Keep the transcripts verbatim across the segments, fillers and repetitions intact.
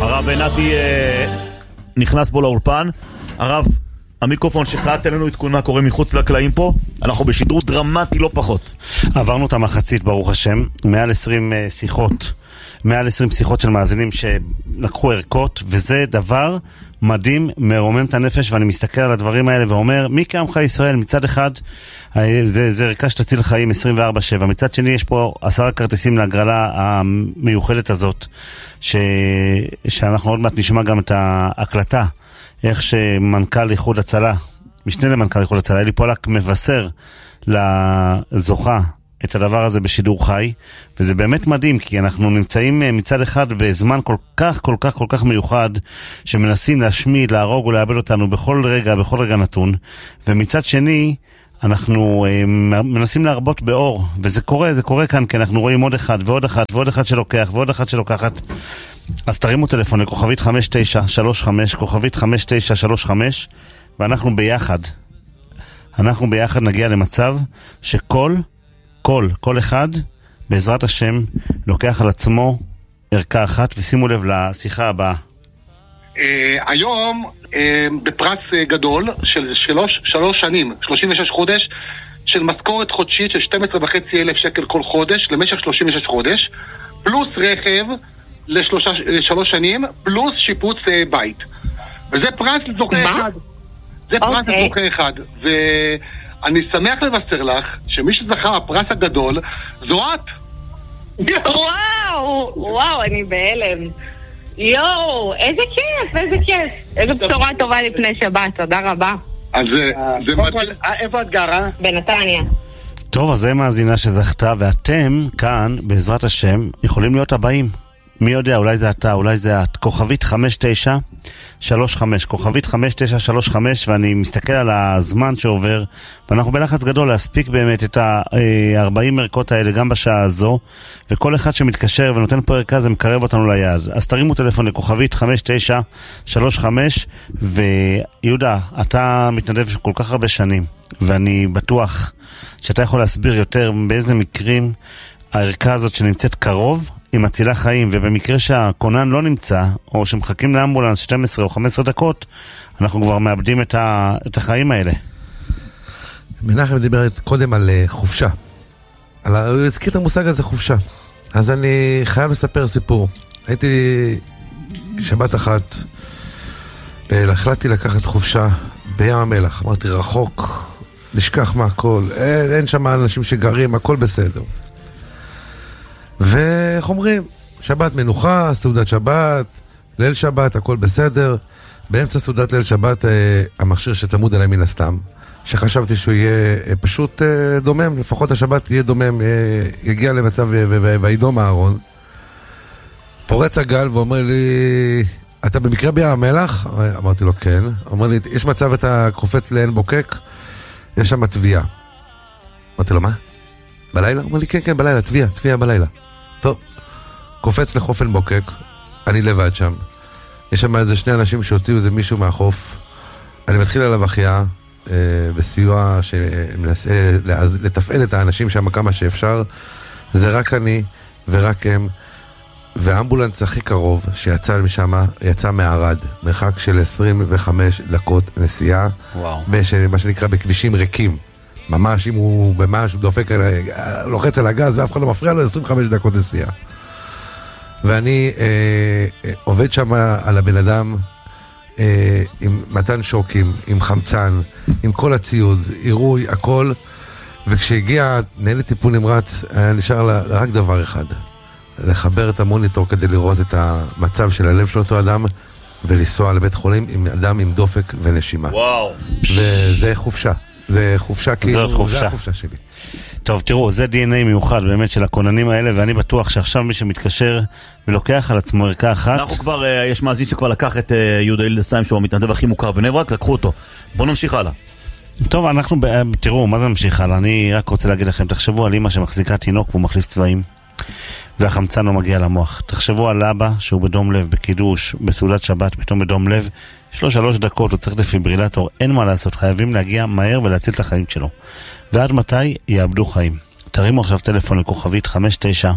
הרב נתי נכנס בו לאולפן. הרב, המיקרופון שלך, תן לנו עדכון מה קורה מחוץ לקלעים פה. אנחנו בשידור דרמטי לא פחות. עברנו את המחצית ברוך השם, מעל עשרים שיחות, מעל עשרים שיחות של מאזינים שלקחו ערכות, וזה דבר מדהים, מרומם את הנפש, ואני מסתכל על הדברים האלה ואומר, מי כעמך ישראל? מצד אחד זה, זה ערכה שתציל חיים עשרים וארבע שבע, מצד שני יש פה עשרה כרטיסים להגרלה המיוחדת הזאת, ש... שאנחנו עוד מעט נשמע גם את ההקלטה, איך שמנכ"ל איחוד הצלה, משנה למנכ"ל איחוד הצלה, אלי פולק מבשר לזוכה את הדבר הזה בשידור חי, וזה באמת מדהים, כי אנחנו נמצאים מצד אחד בזמן כל כך, כל כך, כל כך מיוחד, שמנסים להשמיד, להרוג ולאבד אותנו בכל רגע, בכל רגע נתון, ומצד שני, אנחנו אה, מנסים להרבות באור, וזה קורה, זה קורה כאן, כי אנחנו רואים עוד אחד, ועוד אחד, ועוד אחד שלוקח, ועוד אחד שלוקחת. אז תרימו טלפון לכוכבית חמש תשע שלוש חמש, כוכבית חמש תשע שלוש חמש, ואנחנו ביחד, אנחנו ביחד נגיע למצב שכל, כל, כל אחד, בעזרת השם, לוקח על עצמו ערכה אחת, ושימו לב לשיחה הבאה. היום, בפרס גדול של שלוש, שלוש שנים, שלושים ושש חודש, של משכורת חודשית של שתים עשרה וחצי אלף שקל כל חודש, למשך שלושים ושש חודש, פלוס רכב לשלוש שנים, פלוס שיפוץ בית. וזה פרס לזוכה אחד. זה פרס לזוכה אחד. ואני שמח לבשר לך, שמי שזכה הפרס הגדול, זו את. וואו, וואו, אני בהלם. יואו, איזה כיף, איזה כיף. איזו בשורה טובה לפני שבת, תודה רבה. אז זה מדהים. איפה את גרה? בנתניה. טוב, אז זה מאזינה שזכתה, ואתם כאן, בעזרת השם, יכולים להיות הבאים. מי יודע, אולי זה אתה, אולי זה את. כוכבית חמש תשע שלוש חמש, כוכבית חמש תשע שלוש חמש, ואני מסתכל על הזמן שעובר, ואנחנו בלחץ גדול להספיק באמת את ה-ארבעים ערכות האלה גם בשעה הזו, וכל אחד שמתקשר ונותן פה ערכה זה מקרב אותנו ליד. אז תרימו טלפון לכוכבית חמש תשע שלוש חמש, ויהודה, אתה מתנדב כל כך הרבה שנים, ואני בטוח שאתה יכול להסביר יותר באיזה מקרים הערכה הזאת שנמצאת קרוב, היא מצילה חיים, ובמקרה שהכונן לא נמצא, או שמחכים לאמבולנס שתים עשרה או חמש עשרה דקות, אנחנו כבר מאבדים את, ה... את החיים האלה. מנחם דיבר קודם על חופשה. על... הוא הזכיר את המושג הזה חופשה. אז אני חייב לספר סיפור. הייתי שבת אחת, החלטתי לקחת חופשה בים המלח. אמרתי רחוק, נשכח מהכל, אין, אין שם אנשים שגרים, הכל בסדר. ואיך אומרים, שבת מנוחה, סעודת שבת, ליל שבת, הכל בסדר. באמצע סעודת ליל שבת, המכשיר שצמוד אליי מן הסתם, שחשבתי שהוא יהיה פשוט דומם, לפחות השבת יהיה דומם, יגיע למצב וידום הארון. פורץ הגל ואומר לי, אתה במקרה בים המלח? אמרתי לו כן. אומר לי, יש מצב אתה קופץ לעין בוקק, יש שם תביעה. אמרתי לו מה? בלילה? אומר לי כן כן בלילה, תביעה, תביעה בלילה. טוב, קופץ לחוף עין בוקק, אני לבד שם, יש שם איזה שני אנשים שהוציאו איזה מישהו מהחוף, אני מתחיל עליו החיה, אה, בסיוע שמנסה לתפעל את האנשים שם כמה שאפשר, זה רק אני ורק הם, והאמבולנס הכי קרוב שיצא משם, יצא מערד, מרחק של עשרים וחמש דקות נסיעה, בש, מה שנקרא בכבישים ריקים, ממש אם הוא ממש דופק, לוחץ על הגז ואף אחד לא מפריע לו, עשרים וחמש דקות נסיעה. ואני אה, עובד שם על הבן אדם אה, עם מתן שוקים, עם חמצן, עם כל הציוד, עירוי, הכל, וכשהגיע ניידת טיפול נמרץ, היה נשאר לה רק דבר אחד, לחבר את המוניטור כדי לראות את המצב של הלב של אותו אדם, ולנסוע לבית חולים עם אדם עם דופק ונשימה. וואו. וזה חופשה. זה חופשה, כאילו, חופשה. זה החופשה שלי. טוב, תראו, זה די אן איי מיוחד באמת של הכוננים האלה, ואני בטוח שעכשיו מי שמתקשר ולוקח על עצמו ערכה אחת. אנחנו כבר, יש מאזין שכבר לקח את יהודה ילדסיים, שהוא המתנדב הכי מוכר בני ברק, לקחו אותו. בואו נמשיך הלאה. טוב, אנחנו, תראו, מה זה נמשיך הלאה? אני רק רוצה להגיד לכם, תחשבו על אמא שמחזיקה תינוק והוא מחליף צבעים, והחמצן לא מגיע למוח. תחשבו על אבא שהוא בדום לב, בקידוש, בסעודת שבת, פתאום בדום לב, יש לו שלוש דקות, הוא צריך דפיברילטור, אין מה לעשות, חייבים להגיע מהר ולהציל את החיים שלו. ועד מתי יאבדו חיים? תרימו עכשיו טלפון לכוכבית חמש תשע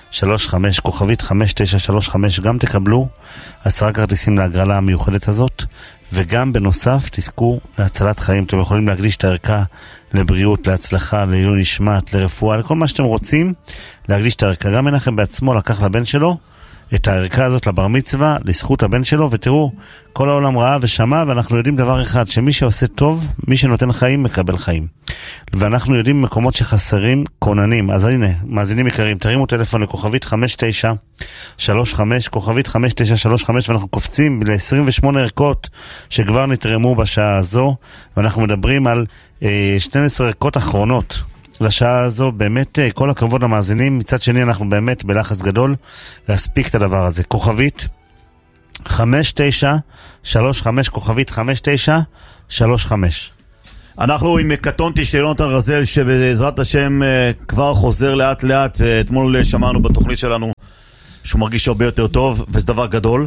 שלוש חמש, כוכבית חמש תשע שלוש חמש, גם תקבלו עשרה כרטיסים להגרלה המיוחדת הזאת, וגם בנוסף תזכו להצלת חיים. אתם יכולים להקדיש את הערכה לבריאות, להצלחה, לעילוי נשמת, לרפואה, לכל מה שאתם רוצים, להקדיש את הערכה. גם מנחם בעצמו לקח לבן שלו את הערכה הזאת לבר מצווה, לזכות הבן שלו, ותראו, כל העולם ראה ושמע, ואנחנו יודעים דבר אחד, שמי שעושה טוב, מי שנותן חיים, מקבל חיים. ואנחנו יודעים מקומות שחסרים כוננים. אז הנה, מאזינים יקרים, תרימו טלפון לכוכבית חמש תשע שלוש חמש, כוכבית חמש תשע שלוש חמש, ואנחנו קופצים ל-עשרים ושמונה ערכות שכבר נתרמו בשעה הזו, ואנחנו מדברים על אה, שתים עשרה ערכות אחרונות לשעה הזו. באמת כל הכבוד למאזינים. מצד שני אנחנו באמת בלחץ גדול להספיק את הדבר הזה. כוכבית חמש תשע שלוש חמש, כוכבית חמש תשע שלוש חמש. אנחנו עם קטונתי של יונתן רזל, שבעזרת השם כבר חוזר לאט לאט, ואתמול שמענו בתוכנית שלנו שהוא מרגיש הרבה יותר טוב, וזה דבר גדול.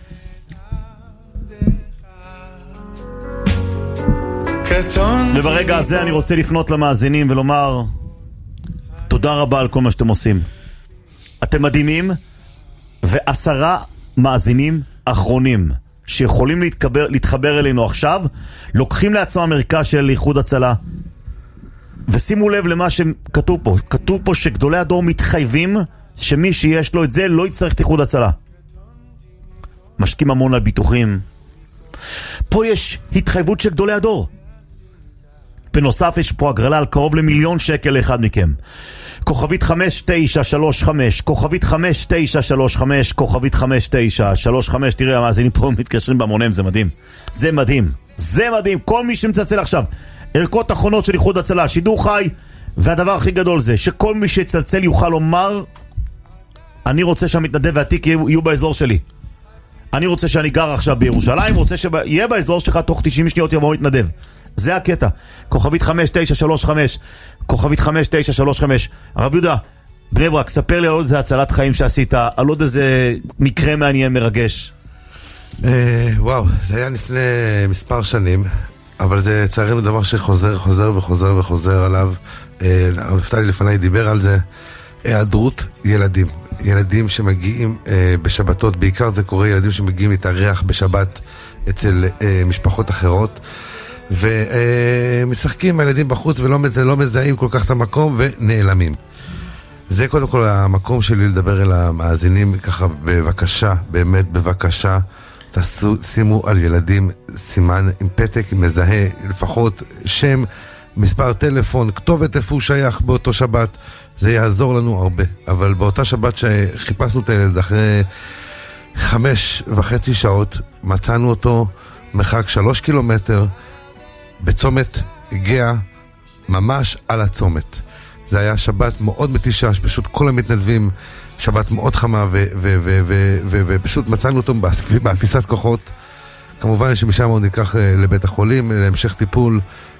וברגע הזה אני רוצה לפנות למאזינים ולומר תודה רבה על כל מה שאתם עושים. אתם מדהימים, ועשרה מאזינים אחרונים שיכולים להתחבר, להתחבר אלינו עכשיו, לוקחים לעצמם מרכז של איחוד הצלה. ושימו לב למה שכתוב פה. כתוב פה שגדולי הדור מתחייבים שמי שיש לו את זה לא יצטרך את איחוד הצלה. משקיעים המון על ביטוחים. פה יש התחייבות של גדולי הדור. בנוסף יש פה הגרלה על קרוב למיליון שקל לאחד מכם. כוכבית חמש תשע שלוש חמש, כוכבית חמש תשע שלוש חמש, כוכבית חמש תשע שלוש חמש. תראה, המאזינים פה מתקשרים במונם, זה מדהים. זה מדהים. זה מדהים. כל מי שמצלצל עכשיו, ערכות אחרונות של איחוד הצלה, שידור חי, והדבר הכי גדול זה שכל מי שצלצל יוכל לומר, אני רוצה שהמתנדב והתיק יהיו באזור שלי. אני רוצה שאני גר עכשיו בירושלים, רוצה שיהיה באזור שלך תוך תשעים שניות יבוא מתנדב. זה הקטע. כוכבית חמש תשע שלוש חמש, כוכבית חמש תשע שלוש חמש. הרב יהודה, בני ברק, ספר לי על עוד איזה הצלת חיים שעשית, על עוד איזה מקרה מעניין מרגש. וואו, זה היה לפני מספר שנים, אבל זה צערנו דבר שחוזר, חוזר וחוזר וחוזר עליו. נפתלי לפני דיבר על זה. היעדרות ילדים. ילדים שמגיעים בשבתות, בעיקר זה קורה ילדים שמגיעים להתארח בשבת אצל משפחות אחרות, ומשחקים הילדים בחוץ ולא לא מזהים כל כך את המקום ונעלמים. זה קודם כל המקום שלי לדבר אל המאזינים ככה, בבקשה, באמת בבקשה, תעשו, שימו על ילדים סימן עם פתק, עם מזהה, לפחות שם, מספר טלפון, כתובת איפה הוא שייך באותו שבת. זה יעזור לנו הרבה. אבל באותה שבת שחיפשנו את הילד, אחרי חמש וחצי שעות, מצאנו אותו מרחק שלוש קילומטר, בצומת הגיע ממש על הצומת. זה היה שבת מאוד מתישה, פשוט כל המתנדבים, שבת מאוד חמה, ופשוט מצאנו אותו באפיסת כוחות. כמובן שמשם הוא ניקח לבית החולים, להמשך טיפול,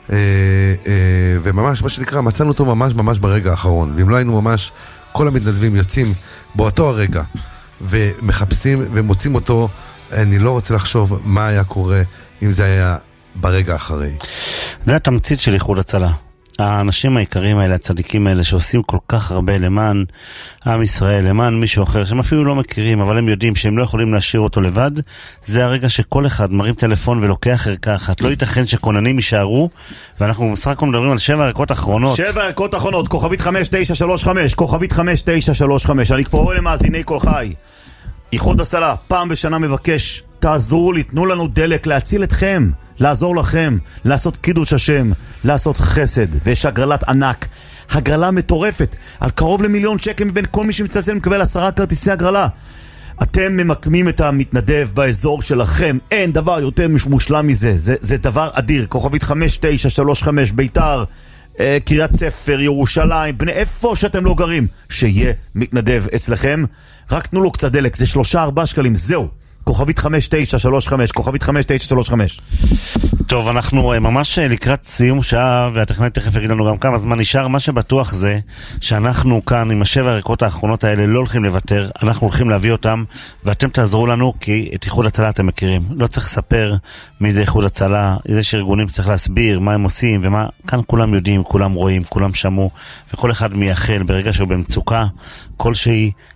וממש מה שנקרא, מצאנו אותו ממש ממש ברגע האחרון. ואם לא היינו ממש, כל המתנדבים יוצאים באותו הרגע, ומחפשים ומוצאים אותו, אני לא רוצה לחשוב מה היה קורה אם זה היה ברגע אחרי. זה התמצית של איחוד הצלה. האנשים העיקרים האלה, הצדיקים האלה, שעושים כל כך הרבה למען עם ישראל, למען מישהו אחר, שהם אפילו לא מכירים, אבל הם יודעים שהם לא יכולים להשאיר אותו לבד. זה הרגע שכל אחד מרים טלפון ולוקח ערכה אחת. לא ייתכן שכוננים יישארו, ואנחנו בסך הכל מדברים על שבע ערכות אחרונות. שבע ערכות אחרונות, כוכבית חמש תשע שלוש חמש, כוכבית חמש תשע שלוש חמש. אני כבר רואה למאזיני כל חי. איחוד הצלה, פעם בשנה מבקש, תעזרו לי, תנו לנו דלק, להציל אתכם, לעזור לכם, לעשות קידוש השם, לעשות חסד. ויש הגרלת ענק, הגרלה מטורפת, על קרוב למיליון שקל מבין כל מי שמצלצל מקבל עשרה כרטיסי הגרלה. אתם ממקמים את המתנדב באזור שלכם, אין דבר יותר מושלם מזה, זה, זה דבר אדיר. כוכבית חמש תשע שלוש חמש, ביתר, אה, קריית ספר, ירושלים, בני איפה שאתם לא גרים, שיהיה מתנדב אצלכם, רק תנו לו קצת דלק, זה שלושה ארבעה שקלים, זהו. כוכבית חמש תשע שלוש חמש, כוכבית חמש תשע שלוש חמש. טוב, אנחנו ממש לקראת סיום שעה, והטכנאי תכף יגיד לנו גם כמה זמן נשאר. מה שבטוח זה שאנחנו כאן עם השבע הערכות האחרונות האלה לא הולכים לוותר, אנחנו הולכים להביא אותם, ואתם תעזרו לנו, כי את איחוד הצלה אתם מכירים. לא צריך לספר מי זה איחוד הצלה, איזה שארגונים צריך להסביר מה הם עושים, ומה, כאן כולם יודעים, כולם רואים, כולם שמעו, וכל אחד מייחל ברגע שהוא במצוקה כלשהי,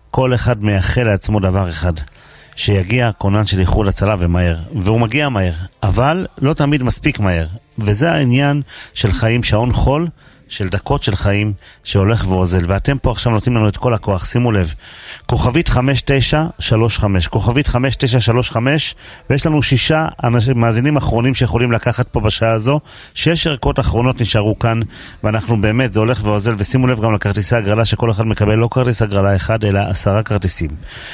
כל אחד מייחל לעצמו דבר אחד, שיגיע כונן של איחוד הצלה ומהר, והוא מגיע מהר, אבל לא תמיד מספיק מהר, וזה העניין של חיים, שעון חול, של דקות של חיים שהולך ועוזל, ואתם פה עכשיו נותנים לנו את כל הכוח. שימו לב, כוכבית חמש תשע שלוש חמש, כוכבית חמש תשע שלוש חמש, ויש לנו שישה אנשים, מאזינים אחרונים שיכולים לקחת פה בשעה הזו. שש ערכות אחרונות נשארו כאן, ואנחנו באמת, זה הולך ועוזל. ושימו לב גם לכרטיסי הגרלה, שכל אחד מקבל לא כרטיס הגרלה אחד אלא עשרה כרטיסים.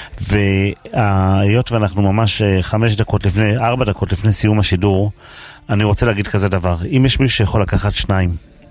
והיות ואנחנו ממש חמש דקות לפני, ארבע דקות לפני סיום השידור, אני רוצה להגיד כזה דבר: אם יש מישהו שיכול לקחת שניים,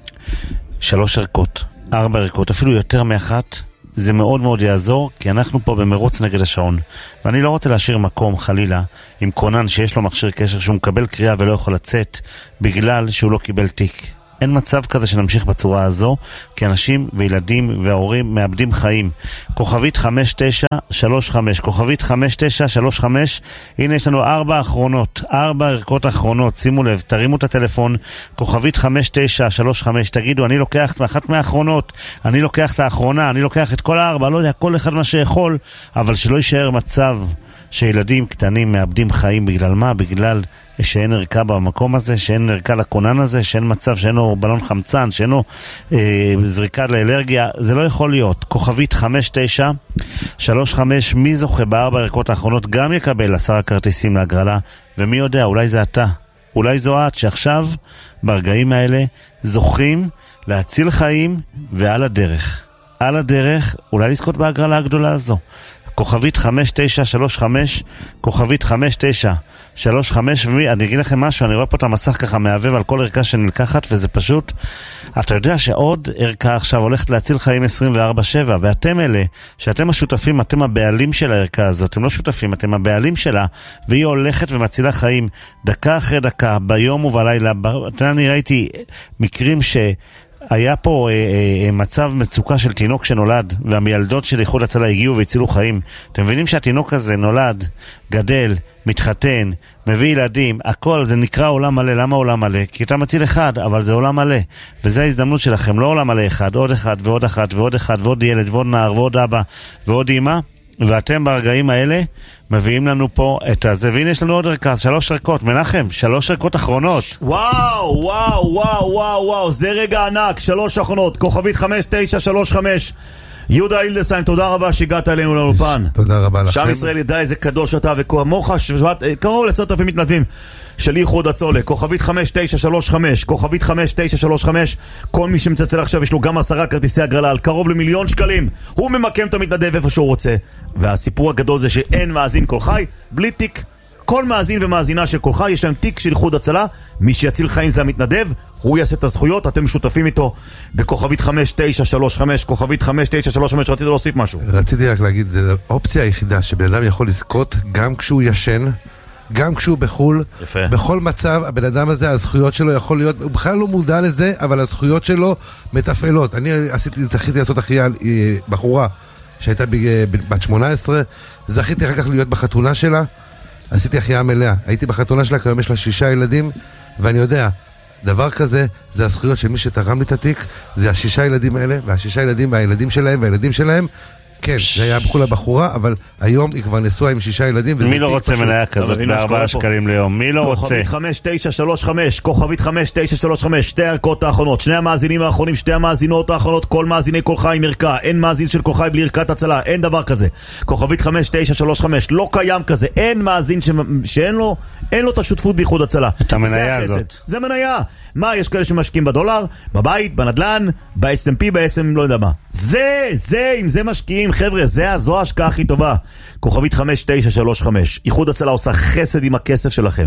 שלוש ערכות, ארבע ערכות, אפילו יותר מאחת, זה מאוד מאוד יעזור, כי אנחנו פה במרוץ נגד השעון. ואני לא רוצה להשאיר מקום, חלילה, עם כונן שיש לו מכשיר קשר, שהוא מקבל קריאה ולא יכול לצאת, בגלל שהוא לא קיבל תיק. אין מצב כזה שנמשיך בצורה הזו, כי אנשים וילדים וההורים מאבדים חיים. כוכבית חמש תשע שלוש חמש, כוכבית חמש תשע שלוש חמש, הנה יש לנו ארבע אחרונות, ארבע ערכות אחרונות, שימו לב, תרימו את הטלפון, כוכבית חמש תשע שלוש חמש, תגידו, אני לוקח אחת מהאחרונות, אני לוקח את האחרונה, אני לוקח את כל הארבע, לא יודע, כל אחד מה שיכול, אבל שלא יישאר מצב שילדים קטנים מאבדים חיים. בגלל מה? בגלל שאין ערכה במקום הזה, שאין ערכה לקונן הזה, שאין מצב, שאין לו בלון חמצן, שאין לו אה, זריקה לאלרגיה. זה לא יכול להיות. כוכבית חמש תשע שלוש חמש, מי זוכה בארבע ערכות האחרונות גם יקבל עשרה כרטיסים להגרלה, ומי יודע, אולי זה אתה, אולי זו את שעכשיו ברגעים האלה זוכים להציל חיים, ועל הדרך על הדרך אולי לזכות בהגרלה הגדולה הזו. כוכבית חמש תשע שלוש חמש, כוכבית חמש תשע שלוש חמש, ואני אגיד לכם משהו, אני רואה פה את המסך ככה מעבב על כל ערכה שנלקחת, וזה פשוט, אתה יודע שעוד ערכה עכשיו הולכת להציל חיים עשרים וארבע שבע, ואתם אלה, שאתם השותפים, אתם הבעלים של הערכה הזאת, אתם לא שותפים, אתם הבעלים שלה, והיא הולכת ומצילה חיים דקה אחרי דקה, ביום ובלילה. אני ראיתי מקרים ש... היה פה אה, אה, מצב מצוקה של תינוק שנולד, והמילדות של איחוד הצלה הגיעו והצילו חיים. אתם מבינים שהתינוק הזה נולד, גדל, מתחתן, מביא ילדים, הכל, זה נקרא עולם מלא. למה עולם מלא? כי אתה מציל אחד, אבל זה עולם מלא. וזו ההזדמנות שלכם, לא עולם מלא אחד, עוד אחד ועוד אחת ועוד אחד ועוד ילד ועוד נער ועוד אבא ועוד אמא, ואתם ברגעים האלה מביאים לנו פה את הזה. והנה יש לנו עוד ערכה, שלוש ערכות. מנחם, שלוש ערכות אחרונות. וואו, וואו, וואו, וואו, וואו, זה רגע ענק, שלוש אחרונות, כוכבית חמש תשע שלוש חמש. יהודה הילדסהיים, תודה רבה שהגעת אלינו לאולפן. תודה רבה לכם. שם ישראל ידע איזה קדוש אתה, וכמוך קרוב לעשרת אלפים מתנדבים של איחוד הצולה. כוכבית חמש תשע שלוש חמש, כוכבית חמש תשע שלוש חמש. כל מי שמצלצל עכשיו יש לו גם עשרה כרטיסי הגרלה על קרוב למיליון שקלים. הוא ממקם את המתנדב איפה שהוא רוצה. והסיפור הגדול זה שאין מאזין כל חי בלי תיק. כל מאזין ומאזינה של כל חי יש להם תיק של איחוד הצלה. מי שיציל חיים זה המתנדב, הוא יעשה את הזכויות, אתם שותפים איתו. בכוכבית חמש תשע שלוש חמש, כוכבית חמש תשע שלוש חמש. רציתי להוסיף משהו. רציתי רק להגיד, האופציה היחידה שבן אדם יכול לזכות גם כשהוא ישן, גם כשהוא בחול, יפה. בכל מצב, הבן אדם הזה, הזכויות שלו יכול להיות, הוא בכלל לא מודע לזה, אבל הזכויות שלו מתפעלות. אני עשיתי, זכיתי לעשות אחיה בחורה שהייתה בת שמונה עשרה, זכיתי אחר כך להיות בחתונה שלה, עשיתי החייאה מלאה, הייתי בחתונה שלה, כיום יש לה שישה ילדים, ואני יודע, דבר כזה, זה הזכויות של מי שתרם לי את התיק, זה השישה ילדים האלה, והשישה ילדים והילדים שלהם והילדים שלהם. כן, זה היה כולה בחורה, אבל היום היא כבר נשואה עם שישה ילדים. מי לא רוצה מניה כזאת בארבעה שקלים ליום? מי לא רוצה? כוכבית חמש תשע שלוש חמש, כוכבית חמש תשע שלוש חמש, שתי ערכות האחרונות, שני המאזינים האחרונים, שתי המאזינות האחרונות, כל מאזיני כל חי עם ערכה, אין מאזין של כל חי בלי ערכת הצלה, אין דבר כזה. כוכבית חמש תשע שלוש חמש, לא קיים כזה, אין מאזין ש... שאין לו, אין לו את השותפות באיחוד הצלה. את המניה הזאת. זה מניה. מה, יש כאלה שמשקיעים בדולר, בבית, בנדלן, ב-אס אנד פי, ב-אס אם לא יודע מה. זה, זה, אם זה משקיעים, חבר'ה, זה, זו ההשקעה הכי טובה. כוכבית חמש תשע שלוש חמש. איחוד הצלה עושה חסד עם הכסף שלכם.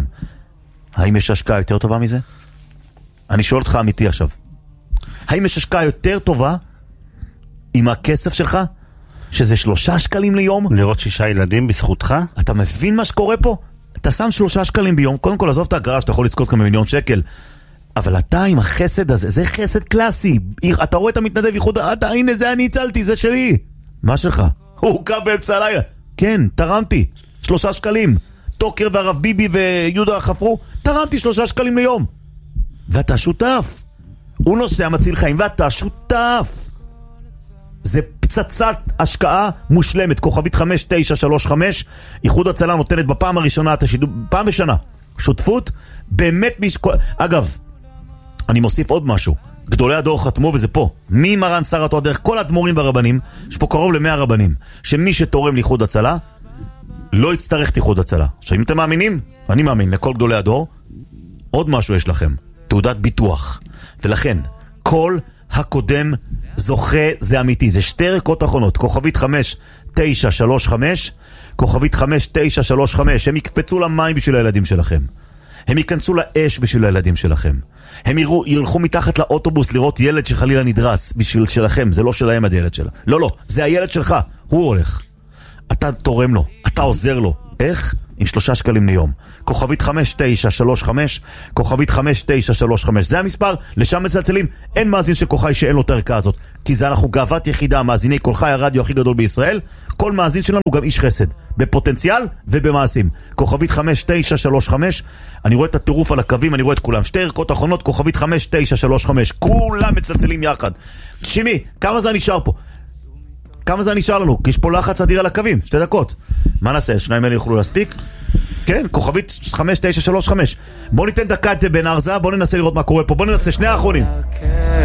האם יש השקעה יותר טובה מזה? אני שואל אותך אמיתי עכשיו. האם יש השקעה יותר טובה עם הכסף שלך? שזה שלושה שקלים ליום? לראות שישה ילדים בזכותך? אתה מבין מה שקורה פה? אתה שם שלושה שקלים ביום, קודם כל עזוב את ההגרלה שאתה יכול לזכות כמה מיליון שקל. אבל אתה עם החסד הזה, זה חסד קלאסי. אתה רואה את המתנדב איחוד, אתה, הנה זה אני הצלתי, זה שלי. מה שלך? הוא קם באמצע הלילה. כן, תרמתי. שלושה שקלים. טוקר והרב ביבי ויהודה חפרו, תרמתי שלושה שקלים ליום. ואתה שותף. הוא נוסע מציל חיים, ואתה שותף. זה פצצת השקעה מושלמת, כוכבית חמש תשע שלוש חמש, איחוד הצלה נותנת בפעם הראשונה את השידור, פעם בשנה, שותפות, באמת מיש... אגב, אני מוסיף עוד משהו, גדולי הדור חתמו וזה פה, ממרן שר התורה דרך כל האדמו"רים והרבנים, יש פה קרוב למאה רבנים, שמי שתורם לאיחוד הצלה, לא יצטרך את איחוד הצלה. עכשיו אם אתם מאמינים, אני מאמין לכל גדולי הדור, עוד משהו יש לכם, תעודת ביטוח, ולכן כל הקודם זוכה, זה אמיתי, זה שתי ערכות אחרונות, כוכבית חמש תשע שלוש חמש, כוכבית חמש תשע שלוש חמש, הם יקפצו למים בשביל הילדים שלכם, הם ייכנסו לאש בשביל הילדים שלכם, הם יראו, ילכו מתחת לאוטובוס לראות ילד שחלילה נדרס בשביל שלכם, זה לא שלהם הילד שלה, לא לא, זה הילד שלך, הוא הולך, אתה תורם לו, אתה עוזר לו, איך? עם שלושה שקלים ליום. כוכבית חמש תשע שלוש חמש, כוכבית חמש תשע שלוש חמש. זה המספר, לשם מצלצלים. אין מאזין של כל חי שאין לו את הערכה הזאת. כי זה אנחנו גאוות יחידה, מאזיני כל חי, הרדיו הכי גדול בישראל. כל מאזין שלנו הוא גם איש חסד. בפוטנציאל ובמעשים. כוכבית חמש תשע שלוש חמש. אני רואה את הטירוף על הקווים, אני רואה את כולם. שתי ערכות אחרונות, כוכבית חמש תשע שלוש חמש. כולם מצלצלים יחד. שימי, כמה זה נשאר פה? כמה זה נשאר לנו? כי יש פה לחץ אדיר על הקווים, שתי דקות. מה נעשה? שניים אלה יוכלו להספיק? כן, כוכבית חמש תשע שלוש חמש. בוא ניתן דקה את בן ארזה, בוא ננסה לראות מה קורה פה, בוא ננסה שני האחרונים.